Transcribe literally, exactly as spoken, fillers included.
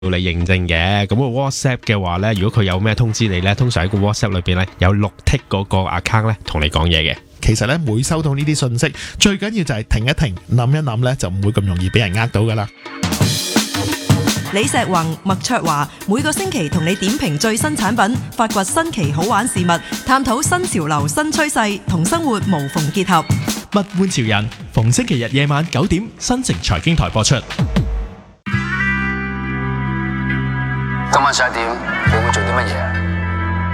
你認證嘅。咁個 WhatsApp 嘅話呢，如果佢有咩通知你呢，通常喺個 WhatsApp 裏邊呢，有綠剔嗰個 account 呢，同你講嘢嘅。 其實咧，每收到呢啲信息，最緊要就係停一停，諗一諗咧，就唔會咁容易俾人呃到噶啦。 李石宏、麥卓華每個星期同你點評最新產品，發掘新奇好玩事物，探討新潮流新趨勢，同生活無縫結合。 物玩潮人，逢星期日夜晚九點，新城財經台播出。 今晚十一點，你會做啲乜嘢？